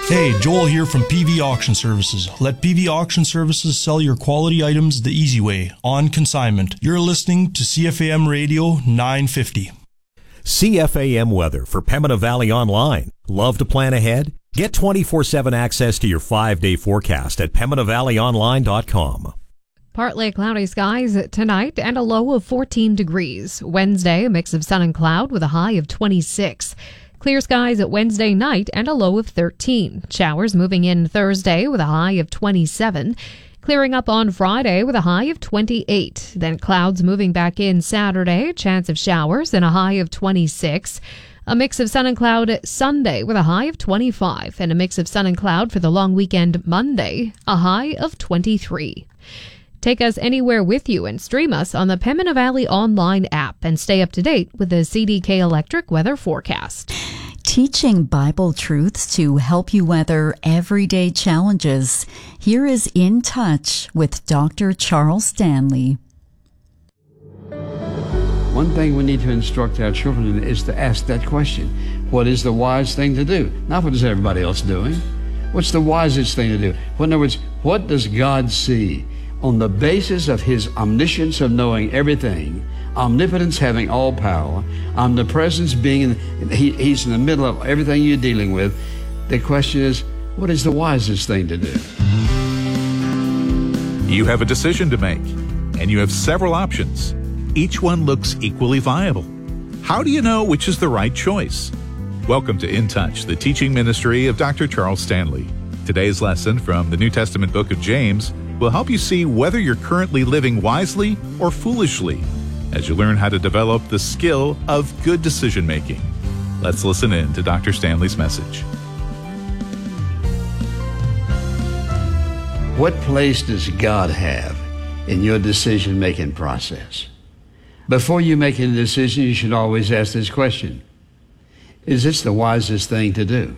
Hey, Joel here from PV Auction Services. Let PV Auction Services sell your quality items the easy way, on consignment. You're listening to CFAM Radio 950. CFAM weather for Pembina Valley Online. Love to plan ahead? Get 24/7 access to your 5-day forecast at PembinaValleyOnline.com. Partly cloudy skies tonight and a low of 14 degrees. Wednesday, a mix of sun and cloud with a high of 26. Clear skies at Wednesday night and a low of 13. Showers moving in Thursday with a high of 27. Clearing up on Friday with a high of 28. Then clouds moving back in Saturday, chance of showers and a high of 26. A mix of sun and cloud Sunday with a high of 25. And a mix of sun and cloud for the long weekend Monday, a high of 23. Take us anywhere with you and stream us on the Pembina Valley Online app and stay up to date with the CDK Electric weather forecast. Teaching Bible truths to help you weather everyday challenges. Here is In Touch with Dr. Charles Stanley. One thing we need to instruct our children in is to ask that question. What is the wise thing to do? Not what is everybody else doing. What's the wisest thing to do? Well, in other words, what does God see? On the basis of His omniscience of knowing everything, omnipotence having all power, omnipresence being, He's in the middle of everything you're dealing with. The question is, what is the wisest thing to do? You have a decision to make, and you have several options. Each one looks equally viable. How do you know which is the right choice? Welcome to In Touch, the teaching ministry of Dr. Charles Stanley. Today's lesson from the New Testament book of James will help you see whether you're currently living wisely or foolishly as you learn how to develop the skill of good decision making. Let's listen in to Dr. Stanley's message. What place does God have in your decision-making process? Before you make any decision, you should always ask this question. Is this the wisest thing to do?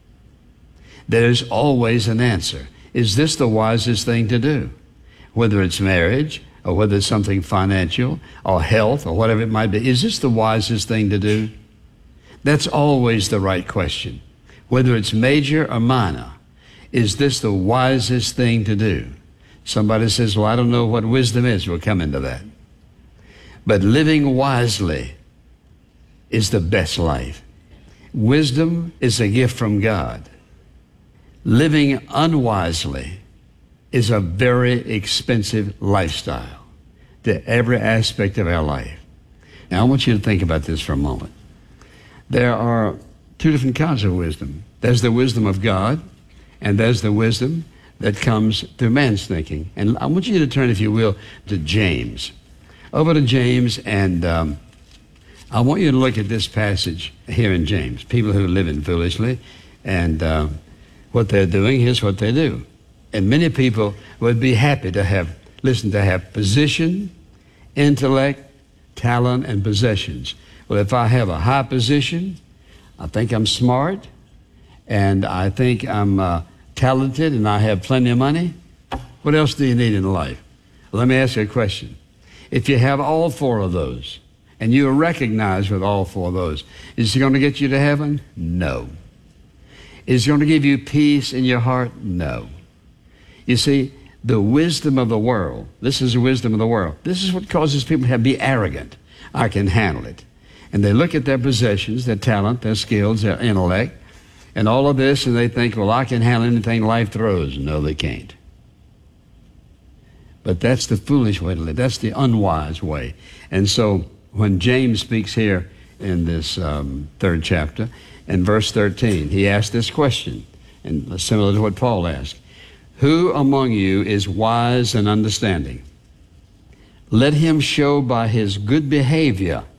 There's always an answer. Is this the wisest thing to do? Whether it's marriage, or whether it's something financial, or health, or whatever it might be, is this the wisest thing to do? That's always the right question. Whether it's major or minor, is this the wisest thing to do? Somebody says, well, I don't know what wisdom is. We'll come into that. But living wisely is the best life. Wisdom is a gift from God. Living unwisely is a very expensive lifestyle to every aspect of our life. Now, I want you to think about this for a moment. There are two different kinds of wisdom. There's the wisdom of God, and there's the wisdom that comes through man's thinking. And I want you to turn, if you will, to James. Over to James, and I want you to look at this passage here in James. People who live in foolishly, and what they're doing, here's what they do. And many people would be happy to have position, intellect, talent, and possessions. Well, if I have a high position, I think I'm smart, and I think I'm talented, and I have plenty of money, what else do you need in life? Well, let me ask you a question. If you have all four of those, and you are recognized with all four of those, is it going to get you to heaven? No. Is it going to give you peace in your heart? No. You see, the wisdom of the world, this is the wisdom of the world. This is what causes people to be arrogant. I can handle it. And they look at their possessions, their talent, their skills, their intellect, and all of this, and they think, well, I can handle anything life throws. No, they can't. But that's the foolish way to live. That's the unwise way. And so when James speaks here in this third chapter, in verse 13, he asked this question, and similar to what Paul asked. Who among you is wise and understanding? Let him show by his good behavior